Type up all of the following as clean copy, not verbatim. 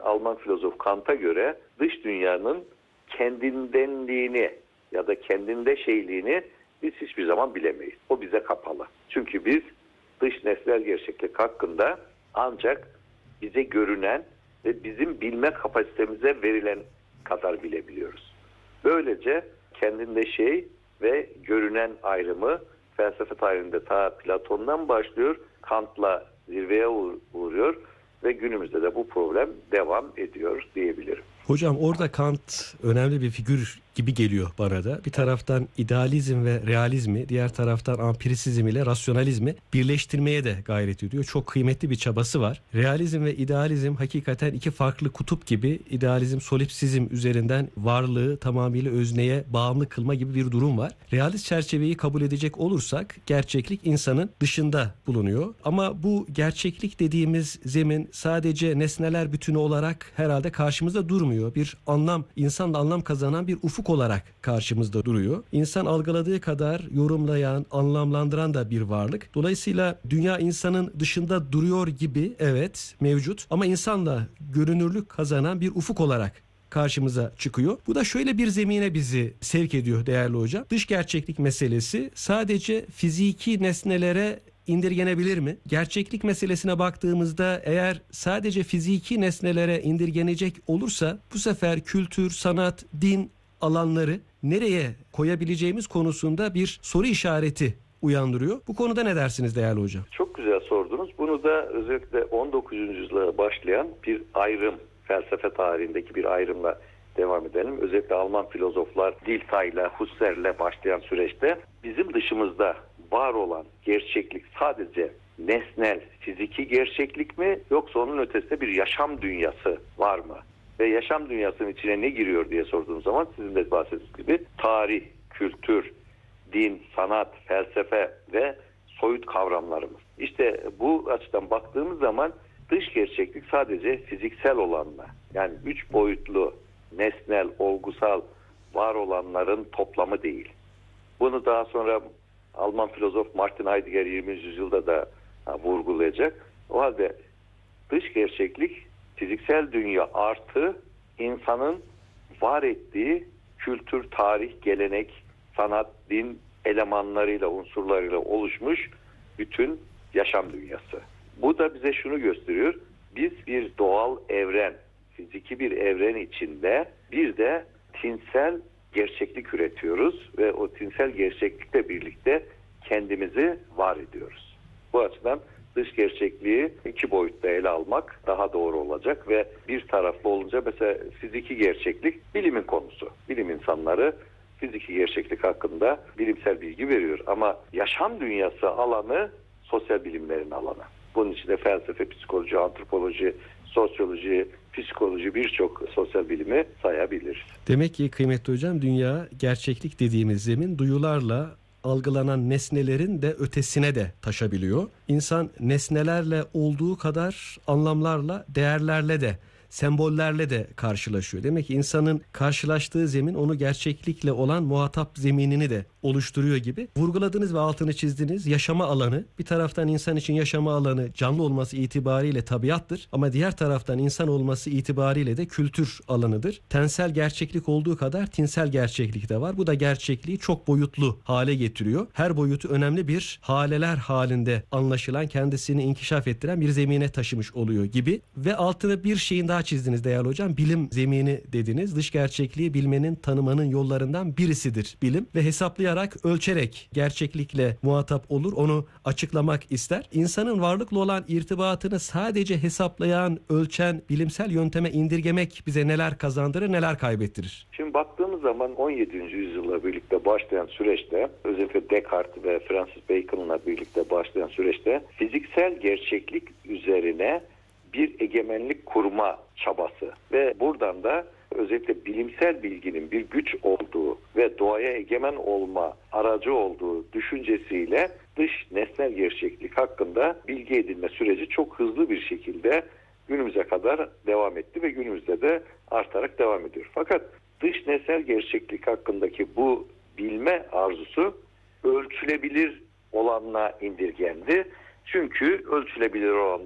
Alman filozof Kant'a göre dış dünyanın kendindenliğini ya da kendinde şeyliğini biz hiçbir zaman bilemeyiz. O bize kapalı. Çünkü biz dış nesnel gerçeklik hakkında ancak bize görünen ve bizim bilme kapasitemize verilen kadar bilebiliyoruz. Böylece kendinde şey ve görünen ayrımı felsefe tarihinde ta Platon'dan başlıyor, Kant'la zirveye uğruyor ve günümüzde de bu problem devam ediyor diyebilirim. Hocam orada Kant önemli bir figür gibi geliyor bana da. Bir taraftan idealizm ve realizmi, diğer taraftan ampirisizm ile rasyonalizmi birleştirmeye de gayret ediyor. Çok kıymetli bir çabası var. Realizm ve idealizm hakikaten iki farklı kutup gibi. İdealizm solipsizm üzerinden varlığı tamamıyla özneye bağımlı kılma gibi bir durum var. Realist çerçeveyi kabul edecek olursak gerçeklik insanın dışında bulunuyor. Ama bu gerçeklik dediğimiz zemin sadece nesneler bütünü olarak herhalde karşımızda durmuyor. Bir anlam, insanla anlam kazanan bir ufuk olarak karşımızda duruyor. İnsan algıladığı kadar yorumlayan, anlamlandıran da bir varlık. Dolayısıyla dünya insanın dışında duruyor gibi, evet, mevcut, ama insanla görünürlük kazanan bir ufuk olarak karşımıza çıkıyor. Bu da şöyle bir zemine bizi sevk ediyor değerli hocam. Dış gerçeklik meselesi sadece fiziki nesnelere indirgenebilir mi? Gerçeklik meselesine baktığımızda eğer sadece fiziki nesnelere indirgenecek olursa bu sefer kültür, sanat, din alanları nereye koyabileceğimiz konusunda bir soru işareti uyandırıyor. Bu konuda ne dersiniz değerli hocam? Çok güzel sordunuz. Bunu da özellikle 19. yüzyıla başlayan bir ayrım, felsefe tarihindeki bir ayrımla devam edelim. Özellikle Alman filozoflar Dilthey'le, Husserl'le başlayan süreçte bizim dışımızda var olan gerçeklik sadece nesnel, fiziki gerçeklik mi, yoksa onun ötesinde bir yaşam dünyası var mı? Ve yaşam dünyasının içine ne giriyor diye sorduğum zaman sizin de bahsettiğiniz gibi tarih, kültür, din, sanat, felsefe ve soyut kavramlarımız. İşte bu açıdan baktığımız zaman dış gerçeklik sadece fiziksel olanla, yani 3 boyutlu, nesnel, olgusal var olanların toplamı değil. Bunu daha sonra Alman filozof Martin Heidegger 20. yüzyılda da vurgulayacak. O halde dış gerçeklik fiziksel dünya artı insanın var ettiği kültür, tarih, gelenek, sanat, din elemanlarıyla, unsurlarıyla oluşmuş bütün yaşam dünyası. Bu da bize şunu gösteriyor. Biz bir doğal evren, fiziki bir evren içinde bir de tinsel gerçeklik üretiyoruz ve o tinsel gerçeklikle birlikte kendimizi var ediyoruz. Bu açıdan dış gerçekliği 2 boyutta ele almak daha doğru olacak ve bir taraflı olunca mesela fiziki gerçeklik bilimin konusu. Bilim insanları fiziki gerçeklik hakkında bilimsel bilgi veriyor ama yaşam dünyası alanı sosyal bilimlerin alanı. Bunun içinde felsefe, psikoloji, antropoloji, sosyoloji, psikoloji, birçok sosyal bilimi sayabiliriz. Demek ki kıymetli hocam dünya gerçeklik dediğimiz zemin duyularla algılanan nesnelerin de ötesine de taşabiliyor. İnsan nesnelerle olduğu kadar anlamlarla, değerlerle de, sembollerle de karşılaşıyor. Demek ki insanın karşılaştığı zemin onu gerçeklikle olan muhatap zeminini de oluşturuyor gibi. Vurguladınız ve altını çizdiniz. Yaşama alanı, bir taraftan insan için yaşama alanı canlı olması itibariyle tabiattır. Ama diğer taraftan insan olması itibariyle de kültür alanıdır. Tensel gerçeklik olduğu kadar tinsel gerçeklik de var. Bu da gerçekliği çok boyutlu hale getiriyor. Her boyutu önemli bir haleler halinde anlaşılan, kendisini inkişaf ettiren bir zemine taşımış oluyor gibi. Ve altını bir şeyin daha çizdiniz değerli hocam. Bilim zemini dediniz. Dış gerçekliği bilmenin, tanımanın yollarından birisidir bilim ve hesaplayarak, ölçerek gerçeklikle muhatap olur. Onu açıklamak ister. İnsanın varlıkla olan irtibatını sadece hesaplayan, ölçen bilimsel yönteme indirgemek bize neler kazandırır, neler kaybettirir? Şimdi baktığımız zaman 17. yüzyılla birlikte başlayan süreçte, özellikle Descartes ve Francis Bacon'la birlikte başlayan süreçte fiziksel gerçeklik üzerine bir egemenlik kurma çabası ve buradan da özellikle bilimsel bilginin bir güç olduğu ve doğaya egemen olma aracı olduğu düşüncesiyle dış nesnel gerçeklik hakkında bilgi edinme süreci çok hızlı bir şekilde günümüze kadar devam etti ve günümüzde de artarak devam ediyor. Fakat dış nesnel gerçeklik hakkındaki bu bilme arzusu ölçülebilir olanla indirgendi. Çünkü ölçülebilir olanda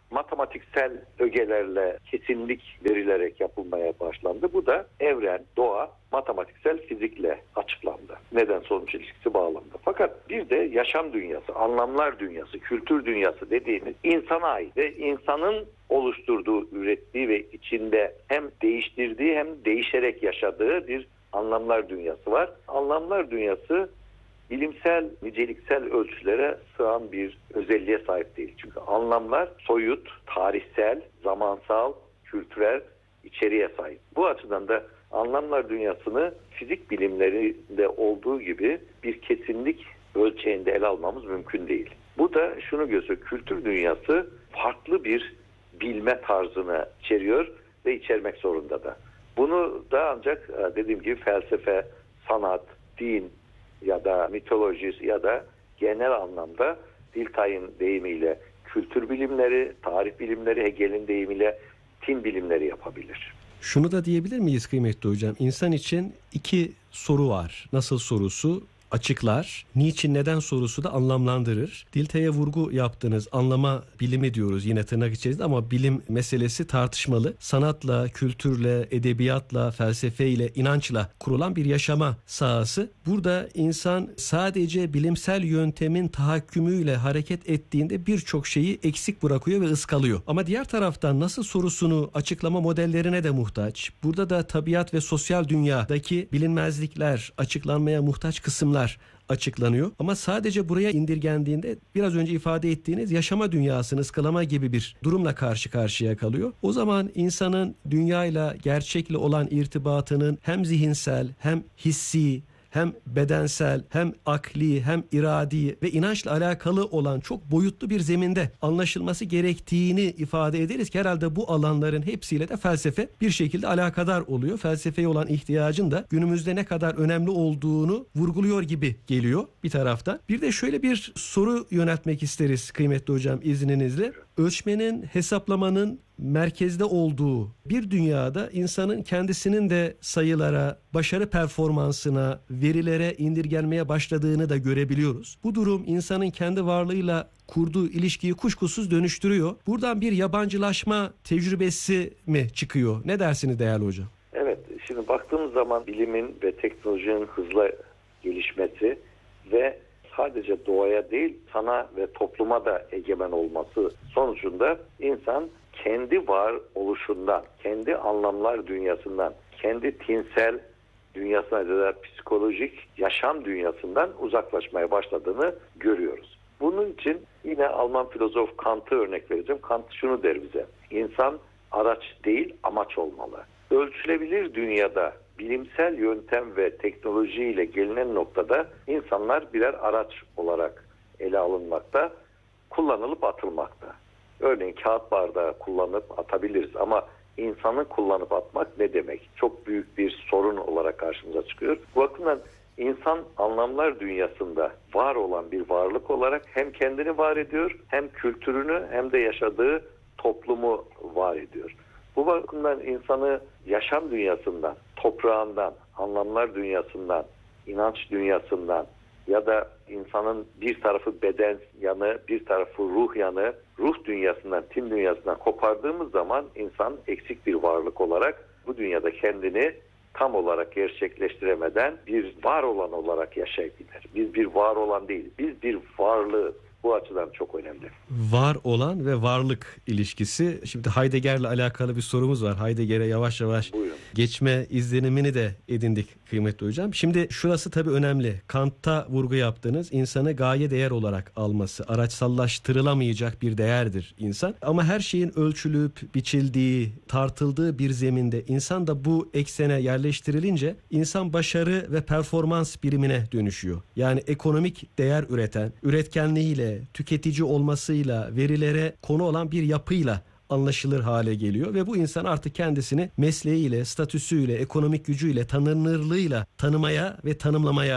matematiksel ögelerle, kesinlik verilerek yapılmaya başlandı. Bu da evren, doğa, matematiksel fizikle açıklandı. Neden sonuç ilişkisi bağlamında. Fakat bir de yaşam dünyası, anlamlar dünyası, kültür dünyası dediğimiz insana ait ve insanın oluşturduğu, ürettiği ve içinde hem değiştirdiği hem değişerek yaşadığı bir anlamlar dünyası var. Anlamlar dünyası bilimsel, niceliksel ölçülere sığan bir özelliğe sahip değil. Çünkü anlamlar soyut, tarihsel, zamansal, kültürel içeriğe sahip. Bu açıdan da anlamlar dünyasını fizik bilimlerinde olduğu gibi bir kesinlik ölçeğinde ele almamız mümkün değil. Bu da şunu gösteriyor, kültür dünyası farklı bir bilme tarzını içeriyor ve içermek zorunda da. Bunu da ancak dediğim gibi felsefe, sanat, din ya da mitoloji ya da genel anlamda Dilthey'in deyimiyle kültür bilimleri, tarih bilimleri, Hegel'in deyimiyle din bilimleri yapabilir. Şunu da diyebilir miyiz kıymetli hocam? İnsan için iki soru var. Nasıl sorusu? Açıklar. Niçin, neden sorusu da anlamlandırır. Dilthey'e vurgu yaptınız. Anlama bilimi diyoruz yine tırnak içerisinde ama bilim meselesi tartışmalı. Sanatla, kültürle, edebiyatla, felsefeyle, inançla kurulan bir yaşama sahası. Burada insan sadece bilimsel yöntemin tahakkümüyle hareket ettiğinde birçok şeyi eksik bırakıyor ve ıskalıyor. Ama diğer taraftan nasıl sorusunu açıklama modellerine de muhtaç. Burada da tabiat ve sosyal dünyadaki bilinmezlikler, açıklanmaya muhtaç kısımlar açıklanıyor. Ama sadece buraya indirgendiğinde biraz önce ifade ettiğiniz yaşama dünyasını ıskalama gibi bir durumla karşı karşıya kalıyor. O zaman insanın dünyayla, gerçekle olan irtibatının hem zihinsel hem hissi hem bedensel hem akli hem iradi ve inançla alakalı olan çok boyutlu bir zeminde anlaşılması gerektiğini ifade ederiz ki herhalde bu alanların hepsiyle de felsefe bir şekilde alakadar oluyor. Felsefeye olan ihtiyacın da günümüzde ne kadar önemli olduğunu vurguluyor gibi geliyor bir taraftan. Bir de şöyle bir soru yöneltmek isteriz kıymetli hocam izninizle. Ölçmenin, hesaplamanın merkezde olduğu bir dünyada insanın kendisinin de sayılara, başarı performansına, verilere indirgenmeye başladığını da görebiliyoruz. Bu durum insanın kendi varlığıyla kurduğu ilişkiyi kuşkusuz dönüştürüyor. Buradan bir yabancılaşma tecrübesi mi çıkıyor? Ne dersiniz değerli hocam? Evet, şimdi baktığımız zaman bilimin ve teknolojinin hızla gelişmesi ve sadece doğaya değil sana ve topluma da egemen olması sonucunda insan kendi varoluşundan, kendi anlamlar dünyasından, kendi tinsel dünyasına ya da psikolojik yaşam dünyasından uzaklaşmaya başladığını görüyoruz. Bunun için yine Alman filozof Kant'ı örnek vereceğim. Kant şunu der bize: İnsan araç değil amaç olmalı. Ölçülebilir dünyada bilimsel yöntem ve teknolojiyle gelinen noktada insanlar birer araç olarak ele alınmakta, kullanılıp atılmakta. Örneğin kağıt bardağı kullanıp atabiliriz ama insanı kullanıp atmak ne demek? Çok büyük bir sorun olarak karşımıza çıkıyor. Bu bakımdan insan anlamlar dünyasında var olan bir varlık olarak hem kendini var ediyor, hem kültürünü hem de yaşadığı toplumu var ediyor. Bu bakımdan insanı yaşam dünyasından, toprağından, anlamlar dünyasından, inanç dünyasından ya da insanın bir tarafı beden yanı, bir tarafı ruh yanı, ruh dünyasından, tin dünyasından kopardığımız zaman insan eksik bir varlık olarak bu dünyada kendini tam olarak gerçekleştiremeden bir var olan olarak yaşayabilir. Biz bir var olan değil, biz bir varlığı. Bu açıdan çok önemli. Var olan ve varlık ilişkisi. Şimdi Heidegger'le alakalı bir sorumuz var. Heidegger'e yavaş yavaş geçme izlenimini de edindik kıymetli hocam. Şimdi şurası tabii önemli. Kant'ta vurgu yaptığınız insanı gaye değer olarak alması. Araçsallaştırılamayacak bir değerdir insan. Ama her şeyin ölçülüp biçildiği, tartıldığı bir zeminde insan da bu eksene yerleştirilince insan başarı ve performans birimine dönüşüyor. Yani ekonomik değer üreten, üretkenliğiyle, tüketici olmasıyla, verilere konu olan bir yapıyla anlaşılır hale geliyor ve bu insan artık kendisini mesleğiyle, statüsüyle, ekonomik gücüyle, tanınırlığıyla tanımaya ve tanımlamaya da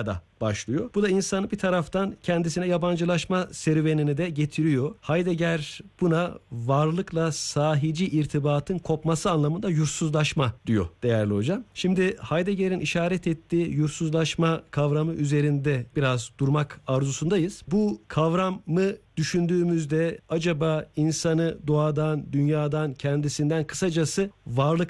başlıyor. Bu da insanı bir taraftan kendisine yabancılaşma serüvenini de getiriyor. Heidegger buna varlıkla sahici irtibatın kopması anlamında yursuzlaşma diyor değerli hocam. Şimdi Heidegger'in işaret ettiği yursuzlaşma kavramı üzerinde biraz durmak arzusundayız. Bu kavramı düşündüğümüzde acaba insanı doğadan, dünyadan, kendisinden, kısacası varlık